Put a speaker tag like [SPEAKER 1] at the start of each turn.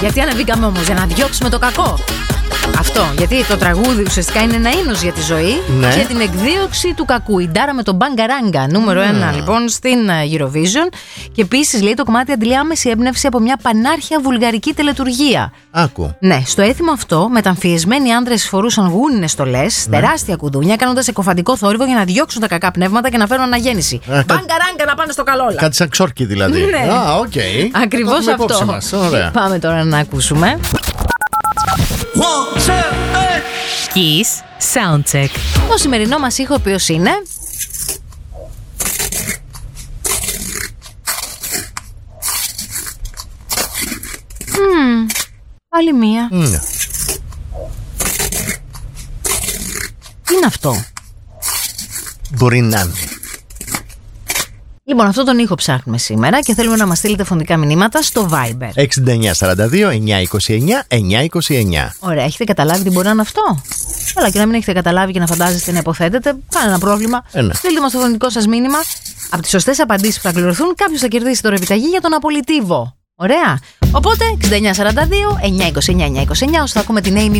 [SPEAKER 1] Γιατί ανεβήκαμε όμως? Για να διώξουμε το κακό. Αυτό, γιατί το τραγούδι ουσιαστικά είναι ένα ίνος για τη ζωή,
[SPEAKER 2] ναι,
[SPEAKER 1] και την εκδίωξη του κακού. Η Ντάρα με τον Μπαγκαράγκα, νούμερο 1 λοιπόν στην Eurovision. Και επίσης λέει το κομμάτι αντιλεί άμεση έμπνευση από μια πανάρχια βουλγαρική τελετουργία.
[SPEAKER 2] Άκου.
[SPEAKER 1] Ναι, στο έθιμο αυτό, μεταμφιεσμένοι άντρες φορούσαν γούνινες στολές, τεράστια κουδούνια, κάνοντας εκοφαντικό θόρυβο για να διώξουν τα κακά πνεύματα και να φέρουν αναγέννηση. Μπαγκαράγκα, να πάνε στο καλό.
[SPEAKER 2] Κάτι σαν ξόρκι δηλαδή.
[SPEAKER 1] Ναι.
[SPEAKER 2] Οκ.
[SPEAKER 1] Ακριβώς αυτό. Πάμε τώρα να ακούσουμε.
[SPEAKER 3] Kiss Soundcheck.
[SPEAKER 1] Το σημερινό μας ήχο ποιος είναι? Άλλη μία. Τι είναι αυτό?
[SPEAKER 2] Μπορεί να είναι.
[SPEAKER 1] Λοιπόν, αυτόν τον ήχο ψάχνουμε σήμερα και θέλουμε να μας στείλετε φωνικά μηνύματα στο Viber.
[SPEAKER 2] 6942 929 929.
[SPEAKER 1] Ωραία, έχετε καταλάβει τι μπορεί να είναι αυτό? Αλλά και να μην έχετε καταλάβει και να φαντάζεστε να υποθέτετε, κανένα πρόβλημα. Στείλτε μας το φωνητικό σας μήνυμα. Από τις σωστές απαντήσεις που θα κληρωθούν, κάποιος θα κερδίσει τώρα επιταγή για τον απολυτίβο. Ωραία. Οπότε 6942 929 929, ώστε θα ακούμε την Amy